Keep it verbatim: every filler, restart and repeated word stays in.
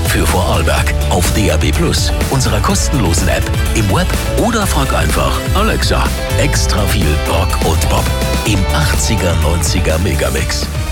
für Vorarlberg auf D A B Plus, unserer kostenlosen App, im Web oder frag einfach Alexa. Extra viel Rock und Pop im achtziger, neunziger Megamix.